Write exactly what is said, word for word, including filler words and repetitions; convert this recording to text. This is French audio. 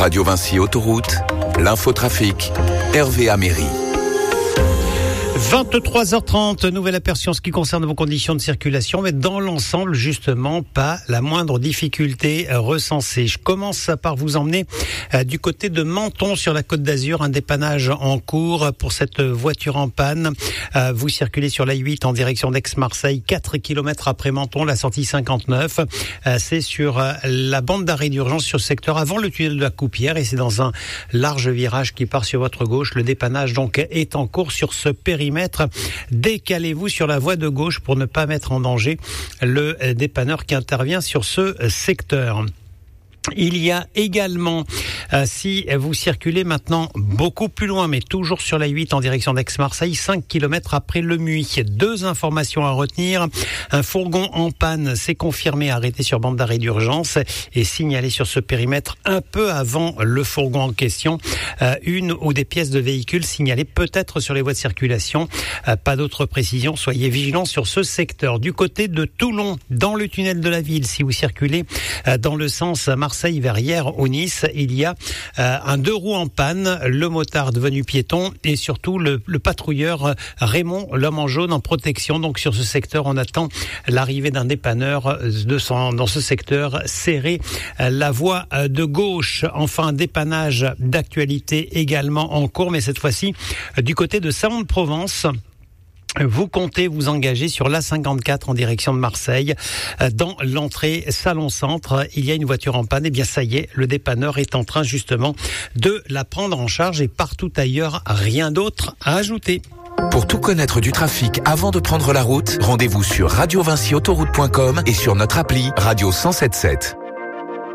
Radio Vinci Autoroute, l'infotrafic, Hervé Améry. vingt-trois heures trente, nouvel aperçu en ce qui concerne vos conditions de circulation, mais dans l'ensemble, justement, pas la moindre difficulté recensée. Je commence par vous emmener euh, du côté de Menton, sur la Côte d'Azur, un dépannage en cours pour cette voiture en panne. Euh, vous circulez sur l'A huit en direction d'Aix-Marseille, quatre kilomètres après Menton, la sortie cinquante-neuf. Euh, c'est sur euh, la bande d'arrêt d'urgence sur ce secteur, avant le tunnel de la Coupière, et c'est dans un large virage qui part sur votre gauche. Le dépannage, donc, est en cours sur ce périmètre. Décalez-vous sur la voie de gauche pour ne pas mettre en danger le dépanneur qui intervient sur ce secteur. Il y a également, euh, si vous circulez maintenant beaucoup plus loin, mais toujours sur la huit en direction d'Aix-Marseille, cinq kilomètres après le Muy. Deux informations à retenir. Un fourgon en panne s'est confirmé arrêté sur bande d'arrêt d'urgence et signalé sur ce périmètre un peu avant le fourgon en question. Euh, une ou des pièces de véhicules signalées peut-être sur les voies de circulation. Euh, pas d'autres précisions. Soyez vigilants sur ce secteur. Du côté de Toulon, dans le tunnel de la ville, si vous circulez euh, dans le sens Marseille, Marseille vers hier au Nice, il y a euh, un deux roues en panne, le motard devenu piéton et surtout le, le patrouilleur euh, Raymond, l'homme en jaune en protection. Donc sur ce secteur, on attend l'arrivée d'un dépanneur de son, dans ce secteur serré. Euh, la voie euh, de gauche, enfin un dépannage d'actualité également en cours, mais cette fois-ci euh, du côté de Salon-de-Provence. Vous comptez vous engager sur l'A cinquante-quatre en direction de Marseille. Dans l'entrée Salon-Centre, il y a une voiture en panne. Eh bien, ça y est, le dépanneur est en train justement de la prendre en charge et partout ailleurs, rien d'autre à ajouter. Pour tout connaître du trafic avant de prendre la route, rendez-vous sur radio vinci autoroute point com et sur notre appli Radio cent soixante-sept.